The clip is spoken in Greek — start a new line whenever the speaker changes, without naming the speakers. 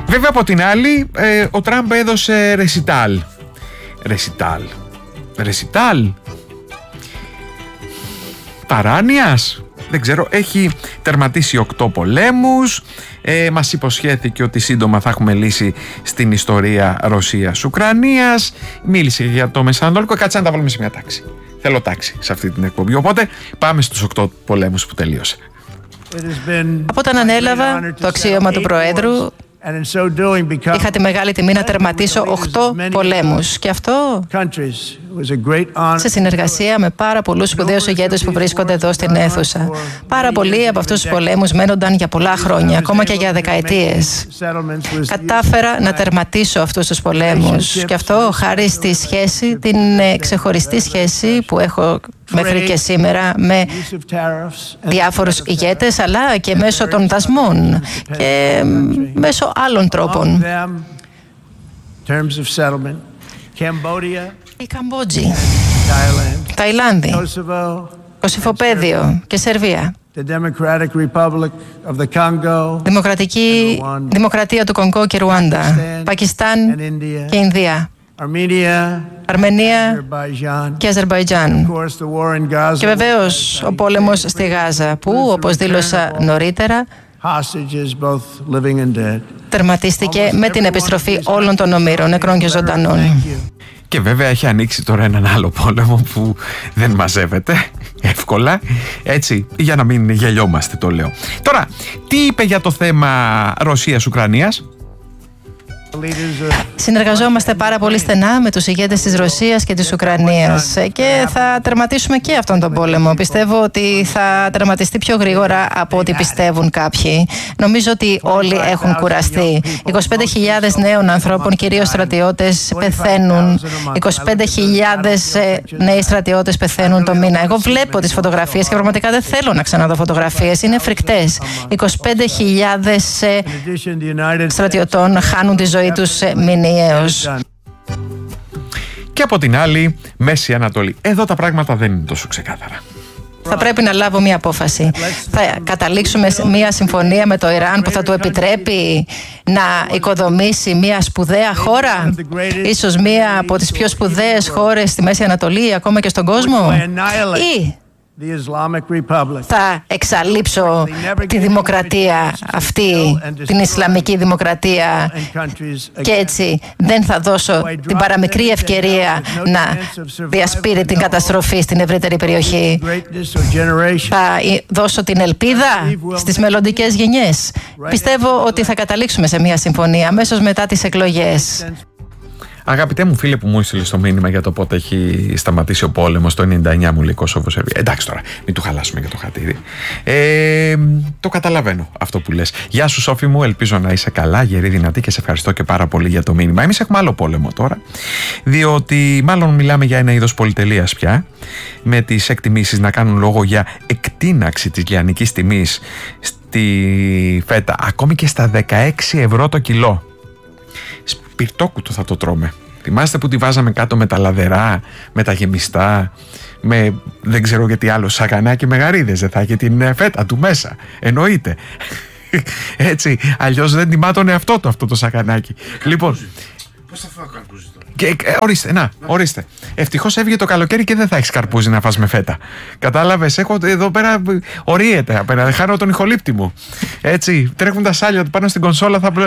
Βέβαια από την άλλη ο Τραμπ έδωσε ρεσιτάλ παράνοιας, δεν ξέρω, έχει τερματίσει 8 πολέμους, μας υποσχέθηκε ότι σύντομα θα έχουμε λύση στην ιστορία Ρωσίας-Ουκρανίας, μίλησε για το Μεσανατολικό. Κάτσε να τα βάλουμε σε μια τάξη. Θέλω τάξη σε αυτή την εκπομπή, οπότε πάμε στους 8 πολέμους που τελείωσε.
Από όταν ανέλαβα το αξίωμα του Προέδρου, είχα τη μεγάλη τιμή να τερματίσω 8 πολέμους, και αυτό σε συνεργασία με πάρα πολλούς σπουδαίους ηγέτες που βρίσκονται εδώ στην αίθουσα. Πάρα πολλοί από αυτούς τους πολέμους μένονταν για πολλά χρόνια, ακόμα και για δεκαετίες. Κατάφερα να τερματίσω αυτούς τους πολέμους, και αυτό χάρη στη σχέση, την ξεχωριστή σχέση που έχω μέχρι και σήμερα με διάφορους ηγέτες, αλλά και μέσω των δασμών και μέσω άλλων τρόπων. Η Καμπότζη, Ταϊλάνδη, Κωσυφοπαίδιο και Σερβία, Δημοκρατική Δημοκρατία του Κονγκό και Ρουάντα, Πακιστάν και Ινδία, Αρμενία και Αζερμπαϊτζάν. Και βεβαίως ο πόλεμος στη Γάζα, που, όπως δήλωσα νωρίτερα, τερματίστηκε με την επιστροφή όλων των ομήρων, νεκρών και ζωντανών.
Και βέβαια έχει ανοίξει τώρα έναν άλλο πόλεμο που δεν μαζεύεται εύκολα, έτσι, για να μην γελιόμαστε, το λέω. Τώρα, τι είπε για το θέμα Ρωσίας-Ουκρανίας?
Συνεργαζόμαστε πάρα πολύ στενά με τους ηγέτες της Ρωσίας και της Ουκρανίας και θα τερματίσουμε και αυτόν τον πόλεμο. Πιστεύω ότι θα τερματιστεί πιο γρήγορα από ό,τι πιστεύουν κάποιοι. Νομίζω ότι όλοι έχουν κουραστεί. 25.000 νέων ανθρώπων, κυρίως στρατιώτες, πεθαίνουν. 25.000 νέοι στρατιώτες πεθαίνουν το μήνα. Εγώ βλέπω τις φωτογραφίες και πραγματικά δεν θέλω να ξαναδώ φωτογραφίες. Είναι φρικτές. 25.000 στρατιωτών χάνουν τη ζωή τους μηνιαίως.
Και από την άλλη, Μέση Ανατολή. Εδώ τα πράγματα δεν είναι τόσο ξεκάθαρα.
Θα πρέπει να λάβω μια απόφαση. Θα καταλήξουμε σε μια συμφωνία με το Ιράν που θα του επιτρέπει να οικοδομήσει μια σπουδαία χώρα, ίσως μια από τις πιο σπουδαίες χώρες στη Μέση Ανατολή, ακόμα και στον κόσμο, ή θα εξαλείψω τη δημοκρατία αυτή, την Ισλαμική δημοκρατία, και έτσι δεν θα δώσω την παραμικρή ευκαιρία να διασπείρει την καταστροφή στην ευρύτερη περιοχή. Θα δώσω την ελπίδα στις μελλοντικές γενιές. Πιστεύω ότι θα καταλήξουμε σε μια συμφωνία αμέσως μετά τις εκλογές.
Αγαπητέ μου φίλε που μου έστειλε το μήνυμα για το πότε έχει σταματήσει ο πόλεμος, το 99 μου λέει Κόσοβο Σερβία. Εντάξει τώρα, μην του χαλάσουμε για το χατήρι. Το καταλαβαίνω αυτό που λες. Γεια σου Σόφη μου, ελπίζω να είσαι καλά, γερή, δυνατή, και σε ευχαριστώ και πάρα πολύ για το μήνυμα. Εμείς έχουμε άλλο πόλεμο τώρα, διότι μάλλον μιλάμε για ένα είδος πολυτελείας πια, με τις εκτιμήσεις να κάνουν λόγο για εκτείναξη της λιανικής τιμής στη φέτα, ακόμη και στα 16 ευρώ το κιλό. Σπιρτόκουτο θα το τρώμε. Θυμάστε που τη βάζαμε κάτω με τα λαδερά, με τα γεμιστά, με δεν ξέρω γιατί άλλο, σαγανάκι με γαρίδες, δεν θα έχει την φέτα του μέσα. Εννοείται. Έτσι, αλλιώς δεν τιμάτωνε αυτό το σαγανάκι. Λοιπόν,
πώς θα φάω καρπούζι τώρα?
Ορίστε, ορίστε. Ευτυχώς έβγε το καλοκαίρι και δεν θα έχεις καρπούζι να φας με φέτα. Κατάλαβες, έχω εδώ πέρα ορίεται απέναντι, χάνω τον ηχολήπτη μου. Έτσι, τρέχουν τα σάλια του πάνω στην κονσόλα,